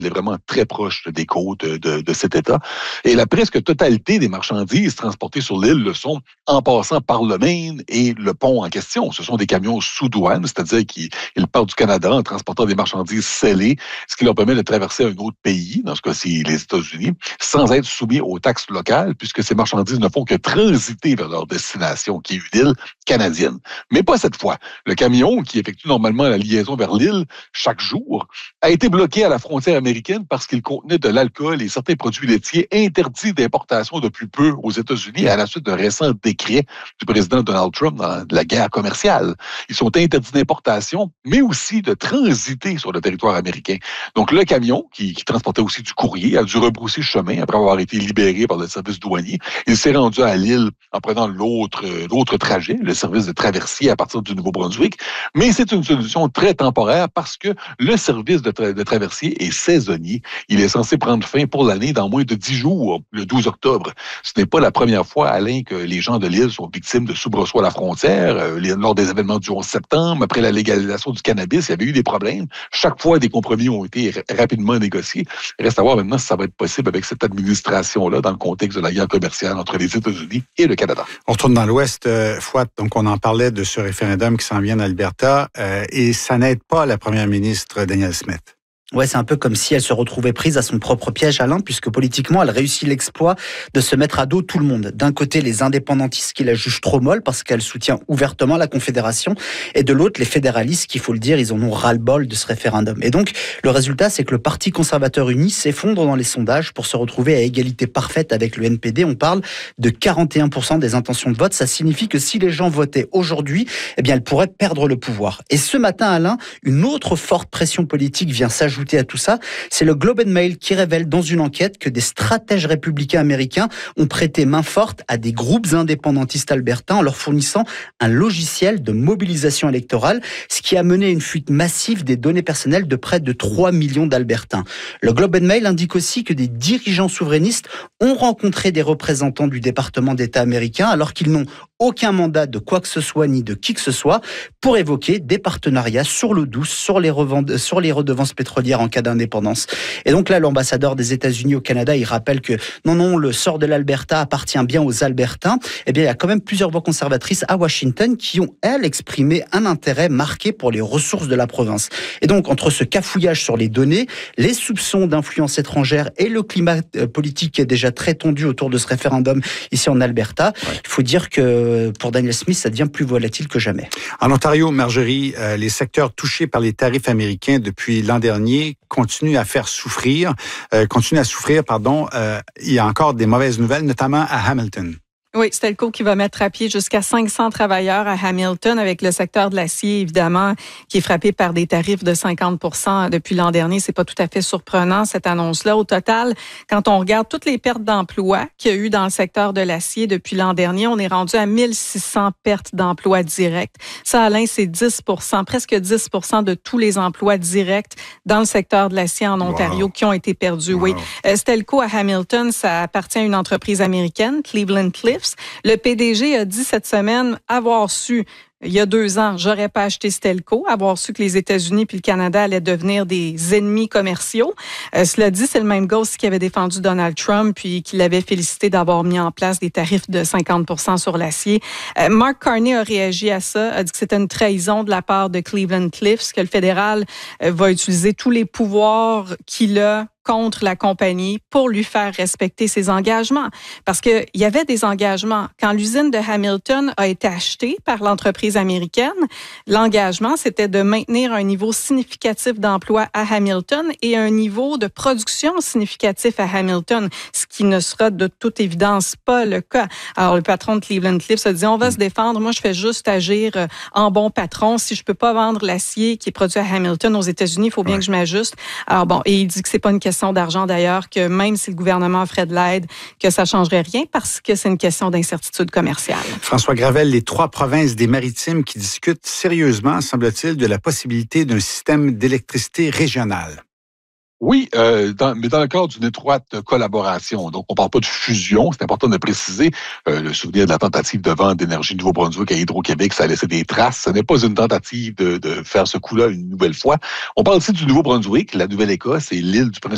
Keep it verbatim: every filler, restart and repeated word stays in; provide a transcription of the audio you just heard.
Il est vraiment très proche des côtes de, de, de cet État. Et la presque totalité des marchandises transportées sur l'île le sont en passant par le Maine et le pont en question. Ce sont des camions sous douane, c'est-à-dire qu'ils ils partent du Canada en transportant des marchandises scellées, ce qui leur permet de traverser un autre pays, dans ce cas-ci les États-Unis, sans être soumis aux taxes locales, puisque ces marchandises ne font que transiter vers leur destination, qui est une île canadienne. Mais pas cette fois. Le camion, qui effectue normalement la liaison vers l'île chaque jour, a été bloqué à la frontière américaine parce qu'il contenait de l'alcool et certains produits laitiers interdits d'importation depuis peu aux États-Unis à la suite d'un récent décret du président Donald Trump dans la guerre commerciale. Ils sont interdits d'importation, mais aussi de transiter sur le territoire américain. Donc, le camion, qui, qui transportait aussi du courrier, a dû rebrousser chemin après avoir été libéré par le service douanier. Il s'est rendu à l'île en prenant l'autre, l'autre trajet, le service de traversier à partir du Nouveau-Brunswick. Mais c'est une solution très temporaire parce que le service de, tra- de traversier est saisonnier. Il est censé prendre fin pour l'année dans moins de dix jours, le douze octobre. Ce n'est pas la première fois, Alain, que les gens de l'île sont victimes de soubresauts à la frontière. Euh, lors des événements du onze septembre, après la légalisation du cannabis, il y avait eu des problèmes. Chaque fois, des compromis ont été r- rapidement négociés. Il reste à voir maintenant si ça va être possible avec cette administration-là dans le contexte de la guerre commerciale entre les États-Unis et le Canada. On retourne dans l'Ouest, euh, Fouad, donc on en parlait de ce référendum qui s'en vient d'Alberta, euh, et ça n'aide pas la première ministre Danielle Smith. Ouais, c'est un peu comme si elle se retrouvait prise à son propre piège, Alain, puisque politiquement, elle réussit l'exploit de se mettre à dos tout le monde. D'un côté, les indépendantistes qui la jugent trop molle parce qu'elle soutient ouvertement la Confédération, et de l'autre, les fédéralistes qui, il faut le dire, ils en ont ras-le-bol de ce référendum. Et donc, le résultat, c'est que le Parti conservateur uni s'effondre dans les sondages pour se retrouver à égalité parfaite avec le N P D. On parle de quarante et un pour cent des intentions de vote. Ça signifie que si les gens votaient aujourd'hui, eh bien, elle pourrait perdre le pouvoir. Et ce matin, Alain, une autre forte pression politique vient s'ajouter à tout ça, c'est le Globe and Mail qui révèle dans une enquête que des stratèges républicains américains ont prêté main forte à des groupes indépendantistes albertains en leur fournissant un logiciel de mobilisation électorale, ce qui a mené à une fuite massive des données personnelles de près de trois millions d'Albertains. Le Globe and Mail indique aussi que des dirigeants souverainistes ont rencontré des représentants du département d'État américain alors qu'ils n'ont aucun mandat de quoi que ce soit ni de qui que ce soit pour évoquer des partenariats sur l'eau douce, sur les, revend- sur les redevances pétrolières en cas d'indépendance. Et donc là, l'ambassadeur des États-Unis au Canada, il rappelle que non, non, le sort de l'Alberta appartient bien aux Albertains. Eh bien, il y a quand même plusieurs voix conservatrices à Washington qui ont, elles, exprimé un intérêt marqué pour les ressources de la province. Et donc, entre ce cafouillage sur les données, les soupçons d'influence étrangère et le climat politique qui est déjà très tendu autour de ce référendum ici en Alberta, ouais. Il faut dire que pour Danielle Smith, ça devient plus volatile que jamais. En Ontario, Marjorie, euh, les secteurs touchés par les tarifs américains depuis l'an dernier continuent à faire souffrir, euh, continuent à souffrir, pardon. Euh, il y a encore des mauvaises nouvelles, notamment à Hamilton. Oui, Stelco qui va mettre à pied jusqu'à cinq cents travailleurs à Hamilton avec le secteur de l'acier, évidemment, qui est frappé par des tarifs de cinquante pour cent depuis l'an dernier. C'est pas tout à fait surprenant, cette annonce-là. Au total, quand on regarde toutes les pertes d'emplois qu'il y a eu dans le secteur de l'acier depuis l'an dernier, on est rendu à mille six cents pertes d'emplois directs. Ça, Alain, c'est dix pour cent, presque dix pour cent de tous les emplois directs dans le secteur de l'acier en Ontario wow. qui ont été perdus. Wow. Oui. Euh, Stelco à Hamilton, ça appartient à une entreprise américaine, Cleveland Cliffs. Le P D G a dit cette semaine avoir su il y a deux ans, j'aurais pas acheté Stelco, avoir su que les États-Unis puis le Canada allaient devenir des ennemis commerciaux. Euh, cela dit, c'est le même gars aussi qui avait défendu Donald Trump puis qui l'avait félicité d'avoir mis en place des tarifs de cinquante pour cent sur l'acier. Euh, Mark Carney a réagi à ça, a dit que c'était une trahison de la part de Cleveland Cliffs, que le fédéral euh, va utiliser tous les pouvoirs qu'il a contre la compagnie pour lui faire respecter ses engagements. Parce qu'il y avait des engagements. Quand l'usine de Hamilton a été achetée par l'entreprise américaine, l'engagement, c'était de maintenir un niveau significatif d'emploi à Hamilton et un niveau de production significatif à Hamilton, ce qui ne sera de toute évidence pas le cas. Alors, le patron de Cleveland Cliffs a dit, on va se défendre. Moi, je fais juste agir en bon patron. Si je peux pas vendre l'acier qui est produit à Hamilton aux États-Unis, il faut bien ouais. que je m'ajuste. Alors bon, et il dit que c'est pas une question d'argent d'ailleurs, que même si le gouvernement ferait de l'aide, que ça changerait rien parce que c'est une question d'incertitude commerciale. François Gravel, les trois provinces des Maritimes qui discutent sérieusement, semble-t-il, de la possibilité d'un système d'électricité régional. Oui, euh, dans, mais dans le cadre d'une étroite collaboration. Donc, on ne parle pas de fusion, c'est important de préciser. Euh, le souvenir de la tentative de vente d'énergie Nouveau-Brunswick à Hydro-Québec, ça a laissé des traces. Ce n'est pas une tentative de, de faire ce coup-là une nouvelle fois. On parle aussi du Nouveau-Brunswick, la Nouvelle-Écosse et l'île du Prince